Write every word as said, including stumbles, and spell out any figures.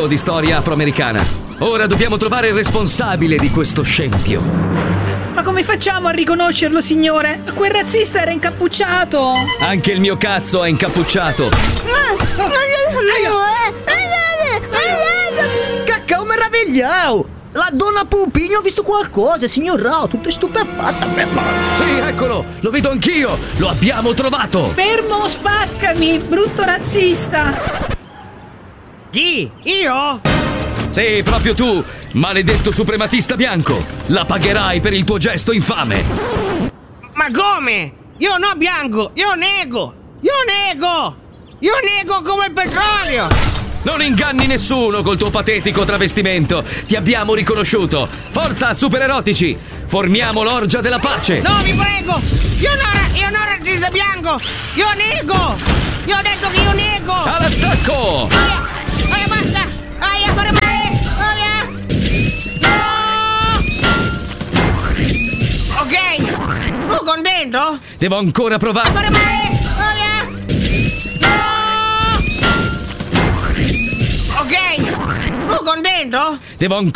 di storia afroamericana. Ora dobbiamo trovare il responsabile di questo scempio. Ma come facciamo a riconoscerlo, signore? Quel razzista era incappucciato. Anche il mio cazzo è incappucciato. Cacao meravigliao! La donna Pupino ha visto qualcosa, signor Rao, tutta stupefatta. Sì, eccolo, lo vedo anch'io. Lo abbiamo trovato. Fermo, spaccami, brutto razzista. Chi? Io? Sì, proprio tu, maledetto suprematista bianco. La pagherai per il tuo gesto infame. Ma come? Io no bianco, io nego. Io nego. Io nego come il petrolio. Non inganni nessuno col tuo patetico travestimento. Ti abbiamo riconosciuto. Forza, supererotici. Formiamo l'orgia della pace. No, vi prego. Io non, io non razzista bianco. Io nego. Io ho detto che io nego. All'attacco. Aia, aia, basta. Aia, fare male. Aia. No. Ok. Tu contento? Devo ancora provare. Fare male. Aia. Ok, tu contento? Devo ancora